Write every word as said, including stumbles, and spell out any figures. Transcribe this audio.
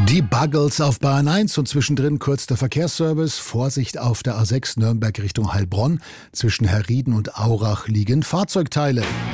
Die Buggles auf Bahn eins und zwischendrin kurz der Verkehrsservice. Vorsicht auf der A sechs Nürnberg Richtung Heilbronn. Zwischen Herrieden und Aurach liegen Fahrzeugteile.